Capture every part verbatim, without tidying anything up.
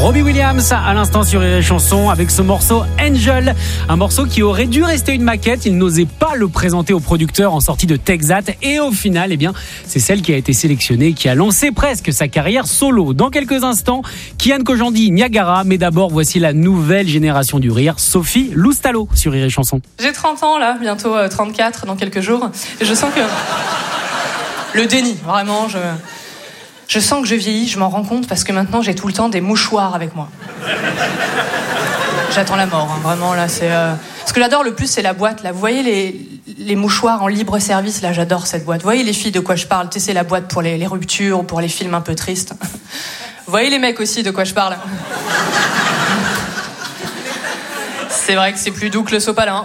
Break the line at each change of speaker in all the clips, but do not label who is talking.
Robbie Williams à l'instant sur Rire et Chanson avec ce morceau Angel, un morceau qui aurait dû rester une maquette. Il n'osait pas le présenter au producteur en sortie de Texat et au final, eh bien, c'est celle qui a été sélectionnée, qui a lancé presque sa carrière solo. Dans quelques instants, Kian Kojandi, Niagara, mais d'abord voici la nouvelle génération du rire, Sophie Loustalot sur Rire et Chanson.
J'ai trente ans là, bientôt trente-quatre dans quelques jours, et je sens que le déni, vraiment, je Je sens que je vieillis, je m'en rends compte parce que maintenant j'ai tout le temps des mouchoirs avec moi. J'attends la mort, hein, vraiment là. C'est euh... ce que j'adore le plus, c'est la boîte là. Vous voyez les les mouchoirs en libre service là, j'adore cette boîte. Vous voyez les filles de quoi je parle, tu sais, c'est la boîte pour les, les ruptures ou pour les films un peu tristes. Vous voyez les mecs aussi de quoi je parle. C'est vrai que c'est plus doux que le sopalin.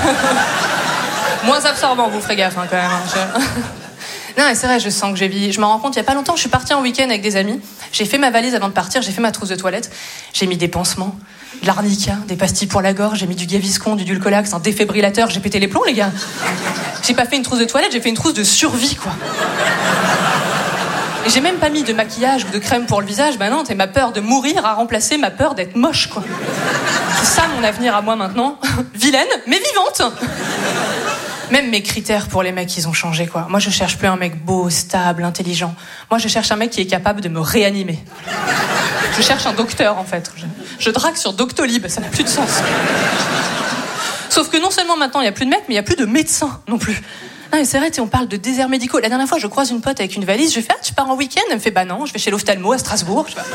Moins absorbant, vous ferez gaffe hein, quand même. Hein, je... Non, mais c'est vrai, je sens que j'ai vieilli. Je m'en rends compte, il y a pas longtemps, je suis partie en week-end avec des amis. J'ai fait ma valise avant de partir, j'ai fait ma trousse de toilette. J'ai mis des pansements, de l'arnica, des pastilles pour la gorge, j'ai mis du Gaviscon, du Dulcolax, un défibrillateur. J'ai pété les plombs, les gars. J'ai pas fait une trousse de toilette, j'ai fait une trousse de survie, quoi. Et j'ai même pas mis de maquillage ou de crème pour le visage. Ben non, t'es ma peur de mourir a remplacé ma peur d'être moche, quoi. C'est ça mon avenir à moi maintenant. Vilaine, mais vivante. Même mes critères pour les mecs, ils ont changé, quoi. Moi, je cherche plus un mec beau, stable, intelligent. Moi, je cherche un mec qui est capable de me réanimer. Je cherche un docteur, en fait. Je, je drague sur Doctolib, ça n'a plus de sens. Sauf que non seulement maintenant, il n'y a plus de mecs, mais il n'y a plus de médecins non plus. Non, mais c'est vrai, on parle de déserts médicaux. La dernière fois, je croise une pote avec une valise, je fais « Ah, tu pars en week-end ?» Elle me fait « Bah non, je vais chez l'ophtalmo à Strasbourg. » Je fais...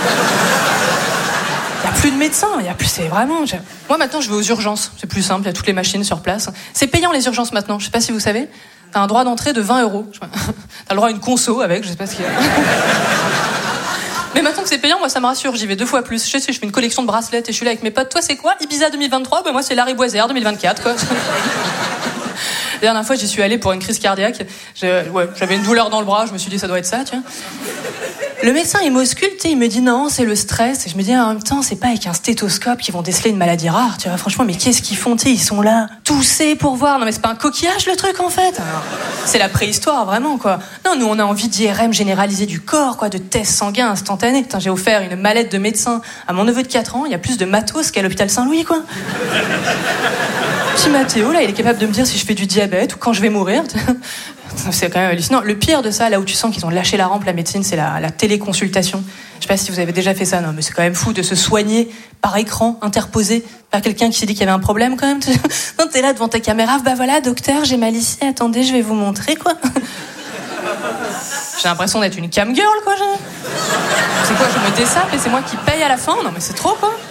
Il n'y a plus de médecins, il y a plus, c'est vraiment... Je... Moi, maintenant, je vais aux urgences. C'est plus simple, il y a toutes les machines sur place. C'est payant, les urgences, maintenant. Je sais pas si vous savez. T'as un droit d'entrée de vingt euros. T'as le droit à une conso avec, je sais pas ce qu'il y a. Mais maintenant que c'est payant, moi, ça me rassure. J'y vais deux fois plus. Je sais, je fais une collection de bracelets et je suis là avec mes potes. Toi, c'est quoi Ibiza deux mille vingt-trois? Bah, moi, c'est Larry Boisière deux mille vingt-quatre, quoi. La dernière fois, j'y suis allée pour une crise cardiaque. Je, ouais, j'avais une douleur dans le bras, je me suis dit, ça doit être ça, tu vois. Le médecin, il m'ausculte, il me dit non, c'est le stress. Et je me dis, en même temps, c'est pas avec un stéthoscope qu'ils vont déceler une maladie rare, tu vois. Franchement, mais qu'est-ce qu'ils font, tu sais, ils sont là, toussés pour voir. Non, mais c'est pas un coquillage, le truc, en fait. Alors, c'est la préhistoire, vraiment, quoi. Non, nous, on a envie d'I R M généralisé du corps, quoi, de tests sanguins instantanés. Putain, j'ai offert une mallette de médecin à mon neveu de quatre ans. Il y a plus de matos qu'à l'hôpital Saint-Louis, quoi. Petit Mathéo, là, il est capable de me dire si je fais du diabète ou quand je vais mourir. C'est quand même hallucinant. Le pire de ça, là où tu sens qu'ils ont lâché la rampe, la médecine, c'est la, la téléconsultation. Je sais pas si vous avez déjà fait ça, non, mais c'est quand même fou de se soigner par écran, interposé par quelqu'un qui s'est dit qu'il y avait un problème, quand même. Non, t'es là devant ta caméra, bah voilà, docteur, j'ai mal ici, attendez, je vais vous montrer, quoi. J'ai l'impression d'être une cam girl, quoi. Je... C'est quoi, je me dessape et c'est moi qui paye à la fin? Non, mais c'est trop, quoi.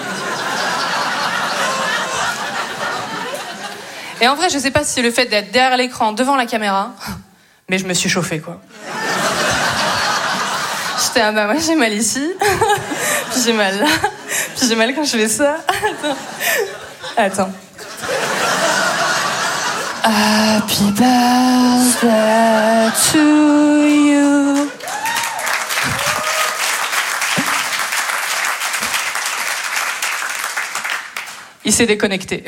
Et en vrai, je sais pas si c'est le fait d'être derrière l'écran, devant la caméra, mais je me suis chauffée, quoi. J'étais, ah bah moi j'ai mal ici, puis j'ai mal là, puis j'ai mal quand je fais ça. Attends. Attends. Happy birthday to you. Il s'est déconnecté.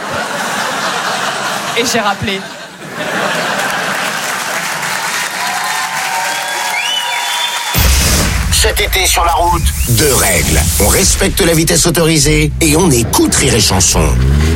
Et j'ai rappelé.
Cet été sur la route, deux règles. On respecte la vitesse autorisée et on écoute Rire et Chanson.